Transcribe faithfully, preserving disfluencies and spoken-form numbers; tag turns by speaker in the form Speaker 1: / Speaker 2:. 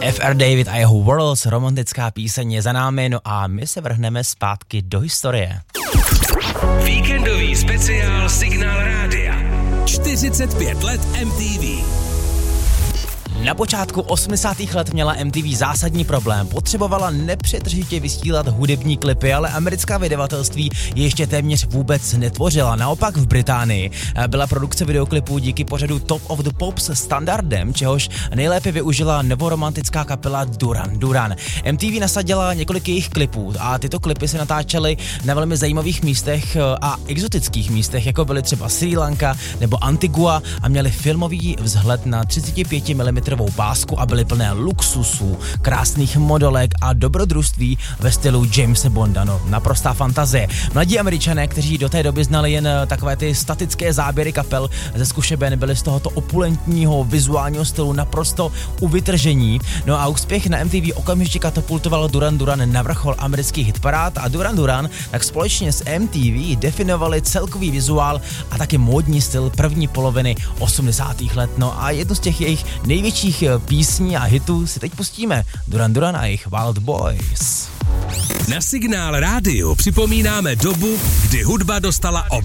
Speaker 1: F R David a jeho Worlds, romantická píseň je za námi, no a my se vrhneme zpátky do historie.
Speaker 2: Víkendový speciál Signál Rádia. čtyřicet pět let M T V.
Speaker 1: Na počátku osmdesátých let měla M T V zásadní problém. Potřebovala nepřetržitě vysílat hudební klipy, ale americká vydavatelství je ještě téměř vůbec netvořila. Naopak v Británii byla produkce videoklipů díky pořadu Top of the Pops standardem, čehož nejlépe využila novoromantická kapela Duran Duran. M T V nasadila několik jejich klipů a tyto klipy se natáčely na velmi zajímavých místech a exotických místech, jako byly třeba Srí Lanka nebo Antigua, a měly filmový vzhled na třicet pět milimetrů pásku a byly plné luxusů, krásných modelek a dobrodružství ve stylu Jamese Bonda. No, naprostá fantazie. Mladí Američané, kteří do té doby znali jen takové ty statické záběry kapel ze zkušeben, byli z tohoto opulentního vizuálního stylu naprosto uvytržení. No a úspěch na M T V okamžitě katapultoval Duran Duran na vrchol amerických hitparád a Duran Duran tak společně s M T V definovali celkový vizuál a taky módní styl první poloviny osmdesátých let. No a jednu z těch jejich největších písní a hitů si teď pustíme. Duran Duran a jejich Wild Boys.
Speaker 2: Na Signál Rádiu připomínáme dobu, kdy hudba dostala